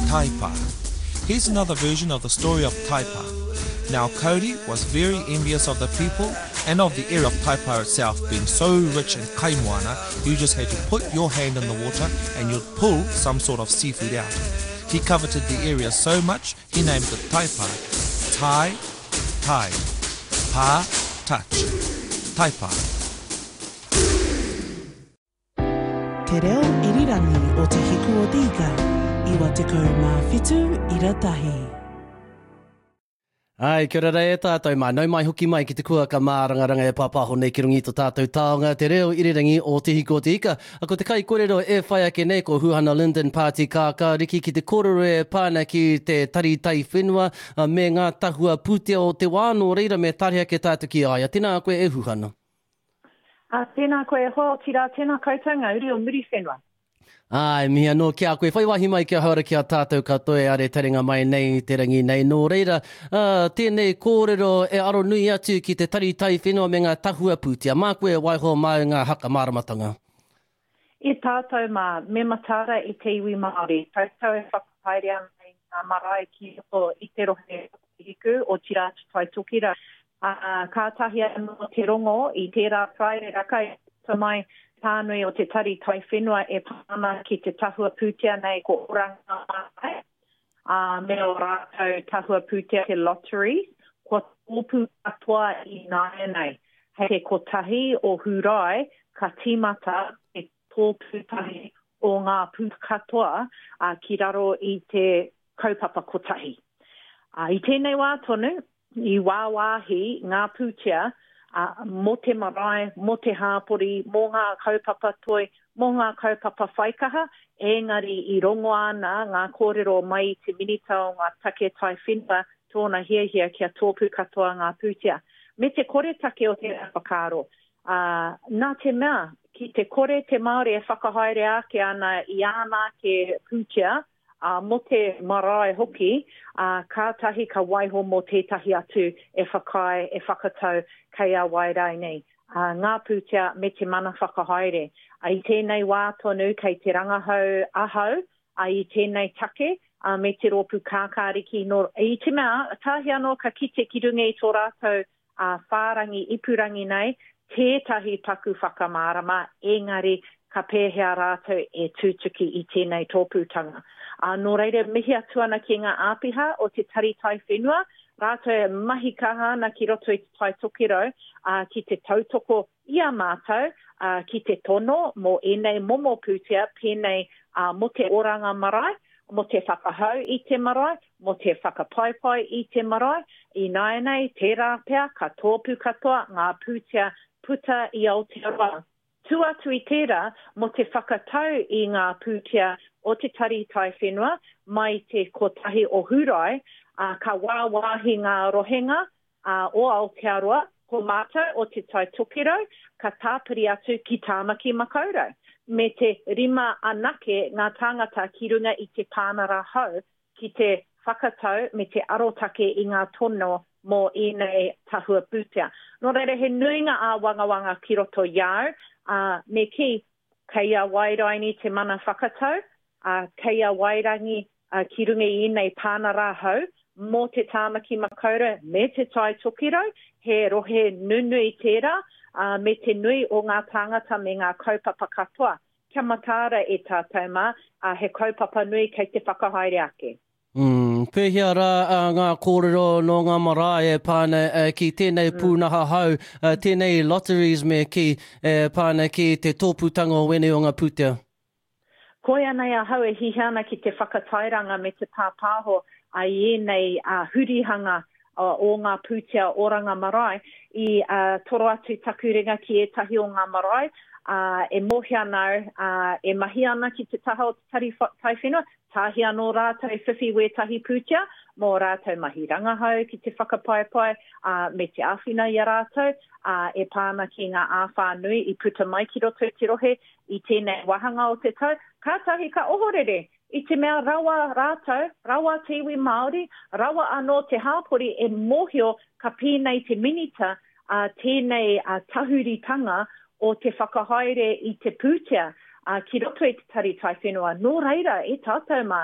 Taipa. Here's another version of the story of Taipa. Now Cody was very envious of the people and of the area of Taipa itself being so rich in kaimoana. You just had to put your hand in the water and you'd pull some sort of seafood out. He coveted the area so much he named it Taipa. Tai, tide. Pa, touch. Taipa. Te reo irirangi o te hiku o te ika, iwa te kaumawhitu iratahi. Ai, kia ora e tātou mā. Nau mai hoki mai ki te kua ka mārangaranga e pāpāho nei ki rungi tō tātou taonga. Te reo irirangi o te hiko o te ika. Ako te kai kōrero e whai ake nei ko Huhana Linden Party Kāka Riki ki te kōrero e pāna ki te tari tai whenua me ngā tahua pūtea o te wāno reira me tari ake tātou ki aia. Tēnā koe e Huhana. Tēnā koe ho, tira tēnā koutou ngā uri o muri whenua. Ai, mia no kia koe. Whaiwahi mai kia haura kia tātou katoe are taringa mai nei te rangi nei. Nō reira, tēnei kōrero e aro nui atu ki te tari tai whenua me ngā tahua pūtea. Mā koe waiho mai ngā haka māramatanga. I tātou mā, me matara i te iwi Māori. Tātou e whakapaerea mai ngā marae ki o i te rohe hiku o tirātu tai tokira. Kātahia no te rongo i tērā praere rakai to mai tānui o te tari tai whenua e pāna ki te tahua pūtea nei ko oranga mai. Me o rātou tahua pūtea te lottery, ko tōpū katoa i nāia nei. Hei te kotahi o hurai ka tīmata e tōpū tahi o ngā pū katoa ki raro i te kaupapa kotahi. I tēnei wā tonu, i wāwāhi ngā pūtea, mo te marae, mo te hāpori, mo ngā kaupapa toi, mo ngā kaupapa whaikaha, engari i rongo ana ngā kōrero mai te minita o ngā take tai whenua tōna hiahia kia tōpū katoa ngā pūtea. Me te kore take o te whakaro. Nā te mea, ki te kore te Māori e whakahaere ake ana i ana ke pūtea, mo te marae hoki, kātahi ka waiho mo tētahi atu e whakai, e whakatau kei a wairai nei. Ngā pūtea me te mana whakahaere. I tēnei wā tonu kei te rangahau ahau, i tēnei take, me te rōpū kākāriki. I te mea, tāhi anō ka kite ki runga i tō rātou whārangi, ipurangi nei, tētahi paku whakamārama, engari ka pēhea rātou e tūtuki i tēnei tōpūtanga. Nō reira, mihi atu ana ki ngā āpiha o te tari tai whenua, rātou e mahi kaha na ki roto i te tai tokiro, ki te tautoko ia mātou, ki te tono, mo enei momo pūtea, pēnei mo te oranga marae, mo te whakahau i te marae, mo te whakapaipai i te marae, i nāianei, tērā pea, ka tōpū katoa, ngā pūtea puta i Aotearoa. Tu atu i tērā, mo te whakatau i ngā pūtea o te tari tai whenua, mai te kotahi o hurai, ka wāwāhi ngā rohenga o Aotearoa, ko mātou o te tai tokiro, ka tāpiri atu ki tāmaki makaurau. Me te rima anake ngā tāngata ki runga i te pānara hau, ki te whakatau me te arotake i ngā tono mō ēnei tahua pūtea. Nō reira, he nuinga a wangawanga ki roto iau, me ki kei a wairaini te mana whakatau, kei a wairangi ki runga i nei pānara hau, mō te tāmaki makaura me te tai tokiro, he rohe nunui tērā, me te nui o ngā tāngata me ngā kaupapa katoa. Kia matara e tātou mā, he kaupapa nui kei te whakahaere ake. Pēhia rā ngā kōrero no ngā marae e pāna ki tēnei pūnaha hau, tēnei lotteries me ki pāna ki te tōpūtanga o wene o ngā pūtea. Koe anei a hau e hihana ki te whakatairanga me te pāpāho a ienei hurihanga o ngā pūtea oranga marae i toro atu takurenga ki e tahi o ngā marae, e mohi anau, e mahi ana ki te taha o te tari tai whenua, tahi anō rātou whiwhi we tahi pūtea, mō rātou mahi rangahau ki te whakapaipai, me te āwhina i a rātou, e pāna ki ngā āwha nui i puta mai ki roto te rohe, i tēnei wahanga o te tau, kātahi ka ohorere, i te mea rawa rātou, rawa te iwi Māori, rawa anō te hāpori e mohio ka pēnei te minita, tēnei tahuritanga o te whakahaere i te pūtea, ki roto i te tari tai whenua. Nō reira, e tātou mā,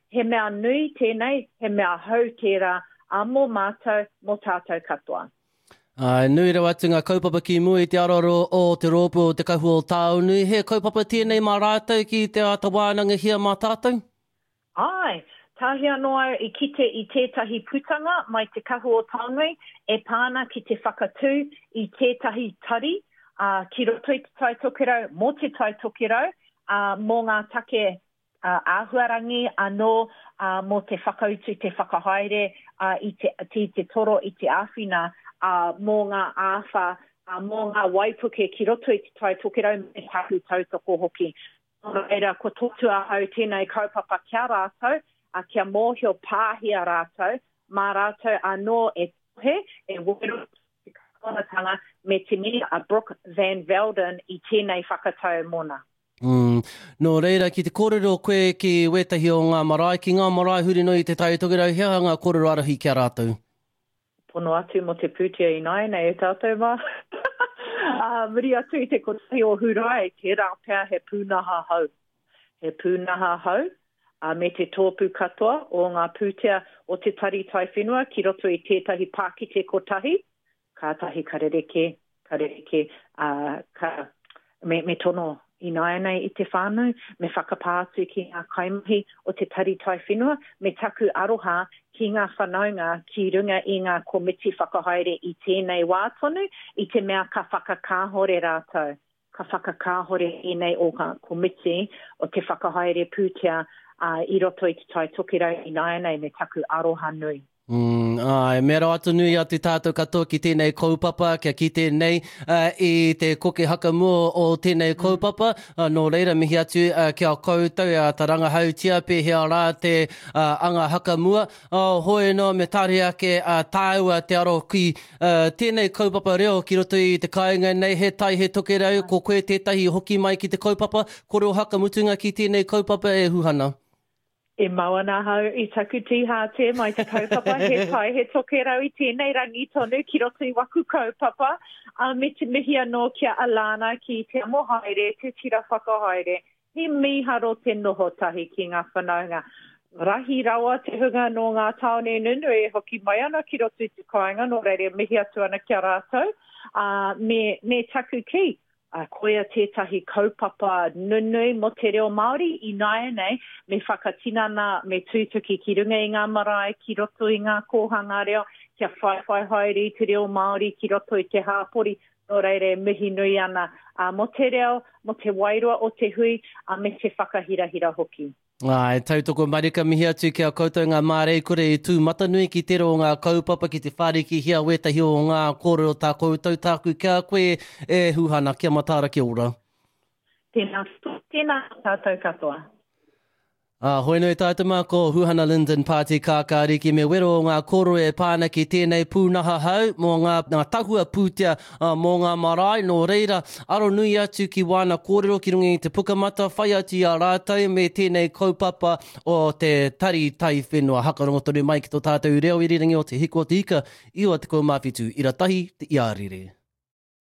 he mea nui tēnei, he mea hau tērā, a mō mātou, mō tātou katoa. Nui rau atu ngā kaupapa ki mua I te aroro o te rōpu o te kahu o Tāunui. He kaupapa tēnei mā rātou ki te atawānanga hia mā tātou? Ai, tāhia noa I kite I tētahi putanga mai te kahu o Tāunui, e pāna ki te whakatū I tētahi tari, ki roto I te tai tokerau, mō te tai tokerau, mō ngā take āhuarangi anō mō te whakautu, te whakahaere, I te toro, I te āwhina, mō ngā āwha, mō ngā waipuke ki roto I te tai tokerau me tahu tautoko hoki. Era, ko tōtua hau tēnei kaupapa kia rātou, kia mōhio pāhia rātou, mā rātou anō e tohe, e wero te kakonatanga me te mea a Brooke Van Velden I tēnei whakatau mona. Nō reira, ki te kōrero koe ki wetahi o ngā marae, ki ngā marae huri noi te tai tokerau, hea ngā kōrero arahi kia rātou? Pono atu mo te pūtia I nāianei e tātou mā. Muri atu I te kotahi o hurai, te rāpea he pūnaha hau. He pūnaha hau, me te tōpū katoa o ngā pūtia o te tari tai whenua, ki roto I tētahi pākite kotahi, kātahi karereke, me tono I nāianei I te whānau, me whakapātu ki ngā kaimahi o te tari tai whenua, me taku aroha ki ngā whanaunga ki runga I ngā komiti whakahaere I tēnei wātonu, I te mea ka whakakāhore rātou. Ka whakakāhore I nei o ngā komiti o te whakahaere pūtia I roto I te tai tokerau I nāianei me taku aroha nui. Me rau atu nui atu tātou katoa ki tēnei kaupapa, kia ki tēnei I te koke haka mua o tēnei kaupapa. Nō reira mihi atu kia koutou ta rangahautia pēhea rā te anga haka mua. Hoi no me tāre ake tāua te aro ki tēnei kaupapa reo ki roto I te kāinga nei, he tai he tokerau, ko koe tētahi hoki mai ki te kaupapa, kore o haka mutunga ki tēnei kaupapa e huhana. E mawana hau I taku tīhā te mai te kaupapa, he tai he tokerau I tēnei rangi tonu ki roto I waku kaupapa, me te mihi anō kia Alana ki te amo haere, te tira whakahaere, he miharo te noho tahi ki ngā whanaunga. Rahi rawa te hunga no ngā taone nunu e hoki mai ana ki roto I te kāinga, no reire mihi atu ana kia rātou, me taku ki. Koia tētahi kaupapa nunui mo te reo Māori I nāianei me whakatinana me tūtuki ki runga I ngā marae ki roto I ngā kōhanga reo kia whai haere I te reo Māori ki roto I te hāpori no reire mihi nui ana mo te reo, mo te wairua o te hui me te whakahirahira hoki. Ai, tautoko marika mihi atu kia koutou ngā mārei kore I tū matanui ki te ro ngā kaupapa ki te whāriki hia wetahi o ngā kore o tā koutou tāku kia koe e huhana kia matara kia ora. Tēnā tātou katoa. Hoi noi tātou mā ko Huhana Linden Pāti Kākāriki me wero o ngā koro e pāna ki tēnei pūnaha hau mō ngā tahua pūtia mō ngā marae no reira aro nui atu ki wāna kōrero ki rungi te pukamata whai atu I a rātou me tēnei kaupapa o te tari tai whenua hakarongo tonu mai ki tō tātou reo irirangi o te hiko o te ika I o te ko mawhitu I ratahi te iārire.